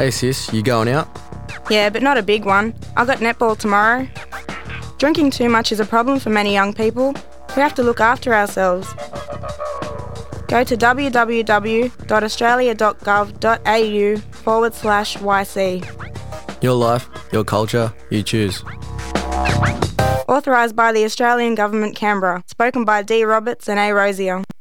Hey sis, you going out? Yeah, but not a big one. I got netball tomorrow. Drinking too much is a problem for many young people. We have to look after ourselves. Go to www.australia.gov.au/YC. Your life, your culture, you choose. Authorised by the Australian Government, Canberra. Spoken by D. Roberts and A. Rosier.